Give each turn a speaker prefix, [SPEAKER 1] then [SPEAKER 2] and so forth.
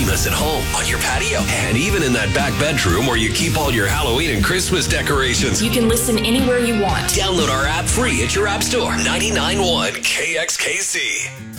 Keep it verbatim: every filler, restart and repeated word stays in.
[SPEAKER 1] stream us at home, on your patio, and even in that back bedroom where you keep all your Halloween and Christmas decorations.
[SPEAKER 2] You can listen anywhere you want.
[SPEAKER 1] Download our app free at your app store. ninety-nine point one K X K C.